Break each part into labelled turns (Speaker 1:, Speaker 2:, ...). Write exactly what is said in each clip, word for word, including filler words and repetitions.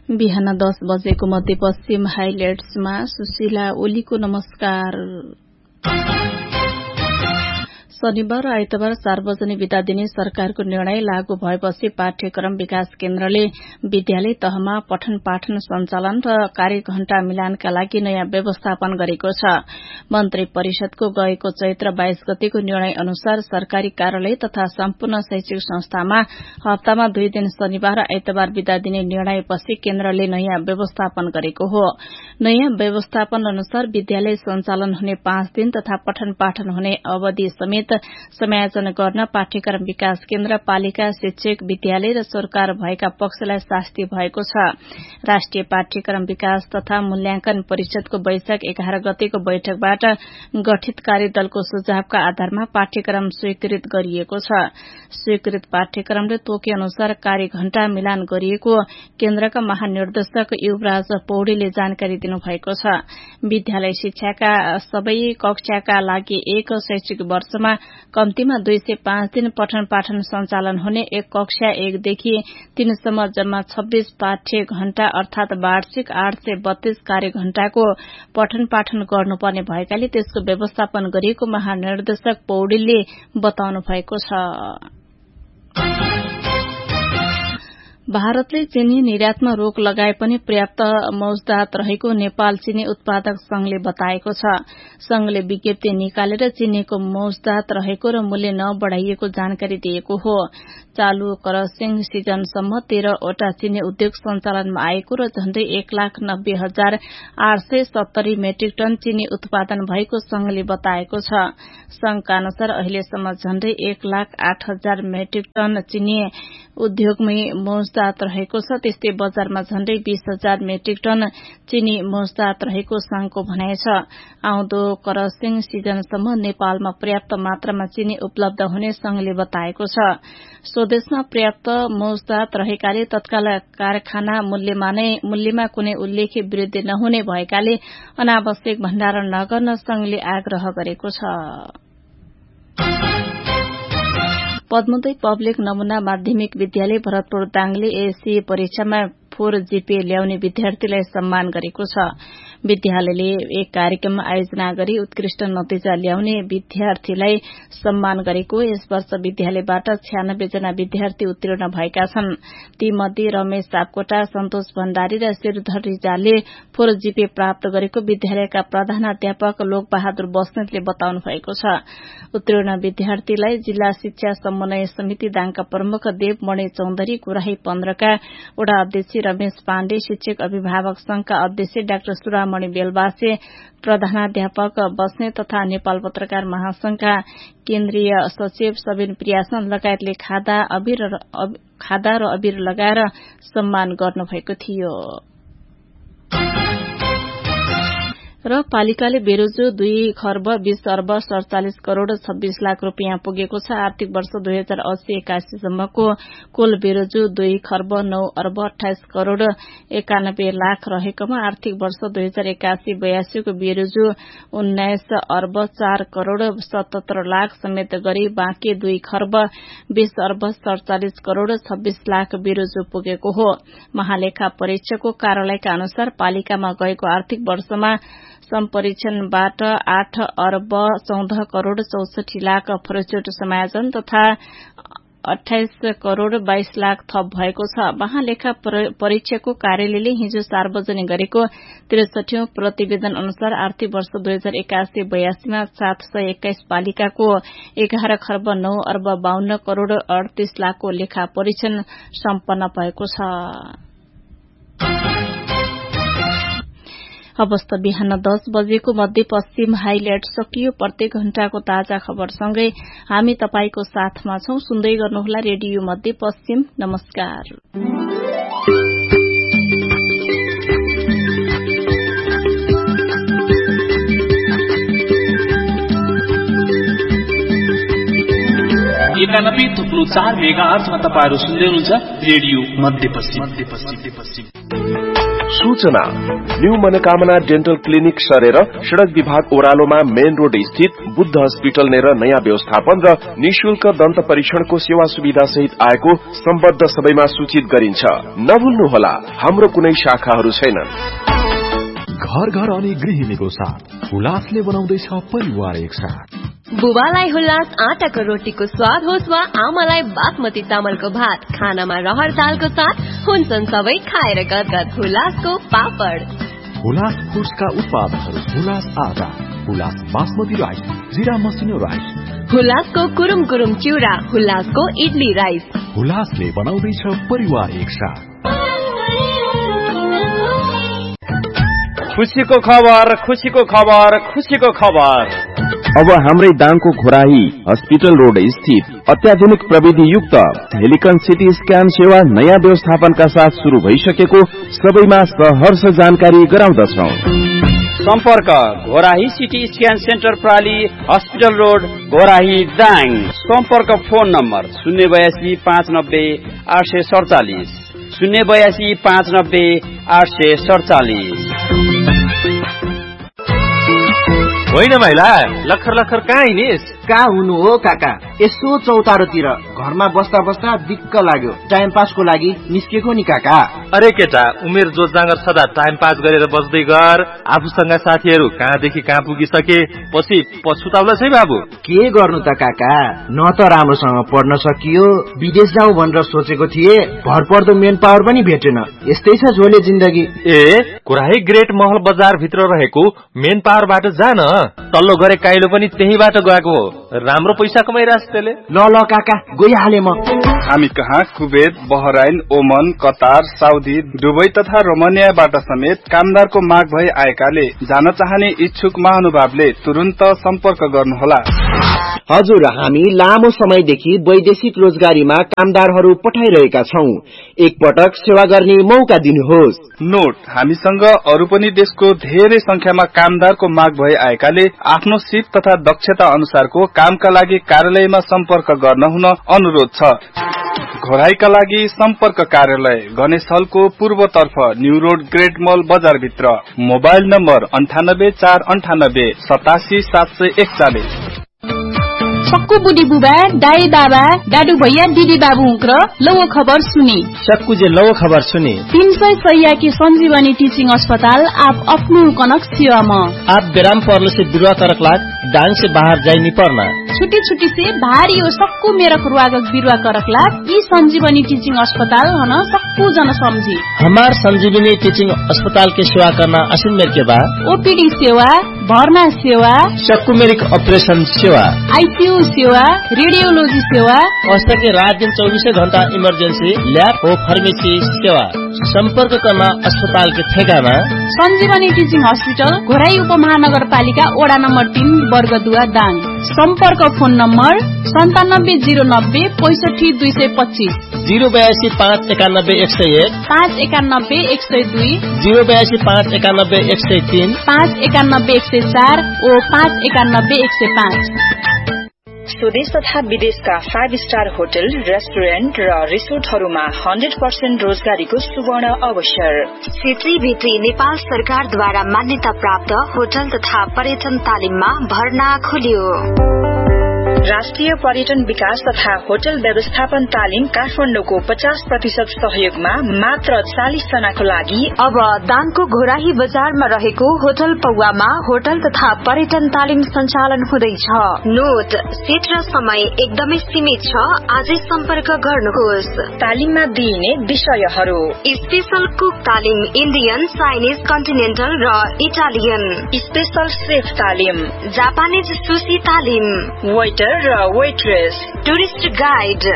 Speaker 1: बिहान दस बजेको मध्यपश्चिम हाइलाइट्समा सुशीला ओलीको नमस्कार। शनिबार र आइतबार सार्वजनिक बिदा दिने सरकारको निर्णय लागू भएपछि पाठ्यक्रम विकास केन्द्रले विद्यालय तहमा पठन पाठन सञ्चालन र कार्यघण्टा मिलानका लागि नयाँ व्यवस्थापन गरेको छ। मन्त्री परिषदको गएको चैत्र बाइस गतेको निर्णय अनुसार सरकारी कार्यालय तथा सम्पूर्ण शैक्षिक संस्थामा हप्तामा दुई दिन शनिबार र आइतबार बिदा दिने निर्णयपछि केन्द्रले नयाँ व्यवस्थापन गरेको हो। नयाँ व्यवस्थापन अनुसार विद्यालय सञ्चालन हुने पाँच दिन तथा पठन पाठन हुने अवधि समेत समायोजन गर्न पाठ्यक्रम विकास केन्द्र, पालिका, शिक्षक, विद्यालय र सरकार भएका पक्षलाई शास्ति भएको छ। राष्ट्रिय पाठ्यक्रम विकास तथा मूल्याङ्कन परिषदको वैशाख एघार गतेको बैठकबाट गठित कार्यदलको सुझावका आधारमा पाठ्यक्रम स्वीकृत गरिएको छ। स्वीकृत पाठ्यक्रमले तोके अनुसार कार्यघण्टा मिलान गरिएको केन्द्रका महानिर्देशक युवराज पौडेलले जानकारी दिनुभएको छ। विद्यालय शिक्षाका सबै कक्षाका लागि एक शैक्षिक वर्षमा कम्तीमा दुई सय पाँच दिन पठन पाठन सञ्चालन हुने एक कक्षा एकदेखि तीनसम्म जम्मा छब्बीस पाठ्य घण्टा अर्थात वार्षिक आठ सय बत्तीस कार्यघण्टाको पठन पाठन गर्नुपर्ने भएकाले त्यसको व्यवस्थापन गरिएको महानिर्देशक पौडेलले बताउनु भएको छ। भारतले चिनी निर्यातमा रोक लगाए पनि पर्याप्त मौजदात रहेको नेपाल चिनी उत्पादक संघले बताएको छ। संघले विज्ञप्ति निकालेर चिनीको मौजदात रहेको र मूल्य नबढ़ाइएको जानकारी दिएको हो। चालू क्रसिङ सिजनसम्म तेह्रवटा चिनी उद्योग सञ्चालनमा आएको र झण्डै एक लाख नब्बे हजार आठ सय सत्तरी मेट्रिक टन चिनी उत्पादन भएको संघले बताएको छ। संघका अनुसार अहिलेसम्म झण्डै एक लाख आठ हजार मेट्रिक टन चिनी उद्योगमै मौजदात रहेको छ। त्यस्तै बजारमा झण्डै बीस हजार मेट्रिक टन चिनी मौजदात रहेको संघको भनाइ छ। आउँदो क्रसिङ सिजनसम्म नेपालमा पर्याप्त मात्रामा चिनी उपलब्ध हुने संघले बताएको छ। स्वदेशमा पर्याप्त मौजदात रहेकाले तत्काल कारखाना मूल्यमा नै मूल्यमा कुनै उल्लेख्य वृद्धि नहुने भएकाले अनावश्यक भण्डारण नगर्न संघले आग्रह गरेको छ। पद्मोदय पब्लिक नमूना माध्यमिक विद्यालय भरतपुर दाङले एएससी परीक्षामा फोर जीपीए ल्याउने विद्यार्थीलाई सम्मान गरेको छ। विद्यालयले एक कार्यक्रम आयोजना गरी उत्कृष्ट नतिजा ल्याउने विद्यार्थीलाई सम्मान गरेको। यस वर्ष विद्यालयबाट छयानब्बे जना विद्यार्थी उत्तीर्ण भएका छन्। तीमध्ये रमेश सापकोटा, सन्तोष भण्डारी र श्रीधर रिजालले फोर जीपीए प्राप्त गरेको विद्यालयका प्रधानाध्यापक लोकबहादुर बस्नेतले बताउनु भएको छ। उत्तीर्ण विद्यार्थीलाई जिल्ला शिक्षा समन्वय समिति दाङका प्रमुख देवमणि चौधरी, गुराही पन्ध्रका वडा अध्यक्ष रमेश पाण्डे, शिक्षक अभिभावक संघका अध्यक्ष डाक्टर सुरामणि बेलबासे, प्रधानाध्यापक बस्ने तथा नेपाल पत्रकार महासंघका केन्द्रीय सचिव सबिन प्रियासन लगायतले खादा अबिर खादा र अबिर लगाएर सम्मान गर्नुभएको थियो। र पालिकाले बेरोजो दुई खर्ब बीस अर्ब सड़चालिस करोड़ छब्बीस लाख रूपियाँ पुगेको छ। आर्थिक वर्ष दुई हजार अस्सी एकासी सम्मको कुल बेरोजो दुई खर्ब नौ अर्ब अठाइस करोड़ एकानब्बे लाख रहेकोमा आर्थिक वर्ष दुई हजार एकासी बयासीको बेरोजो उन्नाइस अर्ब चार करोड़ सतहत्तर लाख समेत गरी बाँकी दुई खर्ब बीस अर्ब सड़चालिस करोड़ छब्बीस लाख बेरोजो पुगेको हो। महालेखा परीक्षकको कार्यालयका अनुसार पालिकामा गएको आर्थिक वर्षमा सम्परीक्षणबाट आठ अर्ब चौध करोड़ चौसठी लाख फरचोट समायोजन तथा अठाइस करोड़ बाइस लाख थप भएको छ। महालेखा परीक्षकको कार्यालयले हिजो सार्वजनिक गरेको त्रिसठीौं प्रतिवेदन अनुसार आर्थिक वर्ष दुई हजार एकासी बयासीमा सात सय एक्काइस पालिकाको एघार खर्ब नौ अर्ब बाहन्न करोड़ अडतीस लाखको लेखा परीक्षण सम्पन्न भएको छ। अवस्थ बिहान दस बजेको मध्यपश्चिम हाइलाइट सकियो। प्रत्येक घण्टाको ताजा खबरसँगै हामी तपाईको साथमा छौं। सुन्दै गर्नुहोला रेडियो मध्यपश्चिम। नमस्कार।
Speaker 2: एकानब्बे थुप्रो चार मेगा आर्चमा तपाईहरू सुन्दै हुनुहुन्छ रेडियो मध्यपश्चिम। सूचना न्यू मनोकामना डेन्टल क्लिनिक सरेर सड़क विभाग ओह्रालोमा मेन रोड स्थित बुद्ध हस्पिटल नेर नयाँ व्यवस्थापन र निशुल्क दन्त परीक्षणको सेवा सुविधा सहित आएको सम्बद्ध सबैमा सूचित गरिन्छ। नभुल्नुहोला, हाम्रो कुनै शाखाहरू छैनन्।
Speaker 3: घर घर अनि गृहिणीको साथ हुलासले बनाउँदैछ परिवार एक साथ।
Speaker 4: बुबालाई हुलास आटाको रोटीको स्वाद होस् वा आमालाई बासमती चामलको भात, खानामा रहर दालको साथ हुन्छन् सबै खाएर गदगद हुलासको पापड।
Speaker 3: हुलास फुड्सका उत्पादनहरू हुलास आटा, हुलास बासमती राइस, जिरा मसिनो राइस,
Speaker 4: हुलासको कुरुम कुरुम चिउरा, हुलासको इडली राइस।
Speaker 3: हुलासले बनाउँदैछ परिवार एक साथ।
Speaker 5: खुशीको खबर, खुशीको खबर, खुशीको खबर।
Speaker 2: अब हाम्रै दाङको घोराही हस्पिटल रोड स्थित अत्याधुनिक प्रविधि युक्त हेलिकन सिटी स्क्यान सेवा नयाँ व्यवस्थापनका साथ शुरू भइसकेको सबैमा सहर्ष जानकारी गराउँदछौ।
Speaker 5: सम्पर्क Ghorahi CT scan centre प्राली hospital road Ghorahi Dang. सम्पर्क फोन नम्बर शून्य बयासी पाँच नब्बे आठ सय सडचालिस शून्य बयासी पाँच नब्बे आठ सय सडचालिस।
Speaker 6: होइन भाइला, लखर लखर कहाँ हिँडिस?
Speaker 7: कहाँ हुनु हो काका, यसो चौतारोतिर घरमा बस्दा बस्दा दिक्क लाग्यो, टाइम पासको लागि निस्केको नि काका।
Speaker 6: अरे केटा, उमेर जोजागर सदा टाइम पास गरेर बस्दै गर। आफूसँग साथीहरू कहाँदेखि कहाँ पुगिसके पछि पछुताउला छै बाबु।
Speaker 7: के गर्नु त काका, न त राम्रोसँग पढ्न सकियो, विदेश जाऊ भनेर सोचेको थिए, भरपर्दो मेन पावर पनि भेटेन। यस्तै छ झोले जिन्दगी।
Speaker 6: ए कुराही ग्रेट महल बजार भित्र रहेको मेन पावरबाट जान, तल्लो गरे काइलो पनि त्यहीबाट गएको हो। राम्रो पैसा कमाइरहेछ त्यसले।
Speaker 7: ल ल काका, गइहाले म।
Speaker 8: हामी कहाँ कुवेत, बहराइन, ओमन, कतार, साउदी, दुबई तथा रोमानियाबाट समेत कामदारको माग भई आएकाले जान चाहने इच्छुक महानुभावले तुरुन्त सम्पर्क गर्नुहोला।
Speaker 7: हजुर, हामी लामो समयदेखि वैदेशिक रोजगारीमा कामदारहरू पठाइरहेका छौं। एकपटक सेवा गर्ने मौका दिनुहोस्।
Speaker 8: नोट, हामीसँग अरू पनि देशको धेरै संख्यामा कामदारको माग भई आएकाले आफ्नो सिप तथा दक्षता अनुसारको कामका लागि कार्यालयमा सम्पर्क गर्न हुन अनुरोध छ। घोराईका लागि सम्पर्क कार्यालय गणेश हलको पूर्वतर्फ न्यू रोड ग्रेट मल बजार भित्र। मोबाइल नम्बर अन्ठानब्बे चार अन्ठानब्बे सतासी सात सय एकचालिस।
Speaker 1: सक्कु बुढी बुबा, दाई बाबा, दादु भैया, दिदी बाबु हुँक्र लौ खबर सुनी।
Speaker 9: सक्कु जे लौ खबर सुनी।
Speaker 1: तीन सय सैया की संजीवनी टीचिंग अस्पताल आप अपनु कनक सेवा में।
Speaker 9: आप बेराम पर्ल से बिरुवा करक लाग डांग से बाहर जाई नहीं पड़ना।
Speaker 1: छुट्टी छुट्टी से भारी हो सक्कु मेरा रुवागक बिरुवा करक लाग ई संजीवनी टीचिंग अस्पताल हन सक्कु जन समझी।
Speaker 9: हमार संजीवनी टीचिंग अस्पताल के सेवा करना असिन मेर के बा।
Speaker 1: ओपीडी सेवा, भर्ना सेवा,
Speaker 9: सक्कु मेरिक ऑपरेशन सेवा,
Speaker 1: आईसीयू सेवा, रेडियोलॉजी सेवा,
Speaker 9: औषध के रात दिन चौबीस घंटा इमरजेंसी लैब और फार्मेसी सेवा। संपर्क करना अस्पताल के ठेगाना
Speaker 1: संजीवनी टीचिंग हॉस्पिटल घोराई उपमहानगरपालिका ओडा नंबर तीन बर्गदुआ दाङ। संपर्क फोन नंबर संतानब्बे जीरो नब्बे पैंसठी दुई सय पच्चीस
Speaker 9: जीरो बयासी पाँच एकानब्बे एक सय एक
Speaker 1: पाँच एकानब्बे एक सय दुई
Speaker 9: जीरो बयासी पाँच एकानब्बे एक सय तीन
Speaker 1: पाँच एकानब्बे एक सय चार और पाँच एकानब्बे एक सय पाँच।
Speaker 10: स्वदेश तथा विदेशका फाइभ स्टार होटल, रेस्टुरेन्ट र रिसोर्टहरूमा हन्ड्रेड पर्सेन्ट रोजगारीको सुवर्ण अवसर।
Speaker 11: क्षेत्रीय भित्री नेपाल सरकारद्वारा मान्यता प्राप्त होटल तथा पर्यटन तालिममा भर्ना खोलियो।
Speaker 10: राष्ट्रिय पर्यटन विकास तथा होटल व्यवस्थापन तालिम काठमाडौँको पचास प्रतिशत सहयोगमा मात्र चालिस जनाको लागि
Speaker 11: अब दाङको घोराही बजारमा रहेको होटल पौवामा होटल तथा पर्यटन तालिम सञ्चालन हुँदैछ। नोट, सीट र समय एकदमै सीमित छ, आजै सम्पर्क गर्नुहोस्।
Speaker 10: तालिममा दिइने विषयहरू:
Speaker 11: स्पेशल कुक तालिम, इन्डियन, चाइनिज, कन्टिनेन्टल र इटालियन।
Speaker 10: स्पेशल सेफ तालिम,
Speaker 11: जापानिज सुशी तालिम,
Speaker 10: वेटर र वेट्रेस,
Speaker 11: टुरिस्ट गाइड।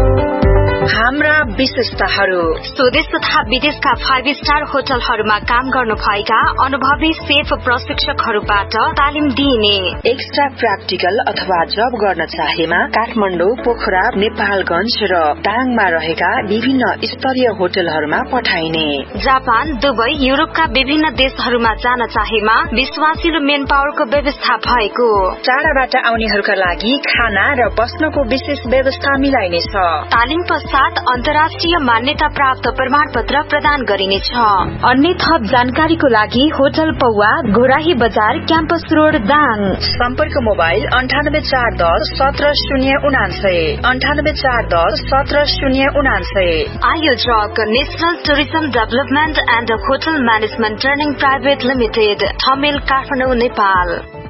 Speaker 10: हाम्रा विशेषताहरू:
Speaker 11: स्वदेश तथा विदेशका फाइभ स्टार होटलहरूमा काम गर्नु भएका अनुभवी सेफ प्रशिक्षकहरूबाट तालिम दिइने।
Speaker 10: एक्स्ट्रा प्र्याक्टिकल अथवा जब गर्न चाहेमा काठमाडौँ, पोखरा, नेपालगंज र दाङमा रहेका विभिन्न स्तरीय होटलहरूमा पठाइने।
Speaker 11: जापान, दुबई, युरोपका विभिन्न देशहरूमा जान चाहेमा विश्वासिलो मेन पावरको व्यवस्था भएको।
Speaker 10: टाढाबाट आउनेहरूका लागि खाना र बस्नको विशेष व्यवस्था मिलाइनेछ।
Speaker 11: तालिम साथ अन्तर्राष्ट्रिय मान्यता प्राप्त प्रमाण पत्र प्रदान गरिनेछ। अन्य थप जानकारीको लागि होटल पौवा, घोराही बजार, क्याम्पस रोड, दाङ।
Speaker 10: सम्पर्क मोबाइल अन्ठानब्बे चार दस सत्र शून्य उनान्सय अन्ठानब्बे चार दस सत्र शून्य उनान्सय।
Speaker 11: आयोजक national tourism development and hotel management training private limited, Thamel, Kathmandu, Nepal.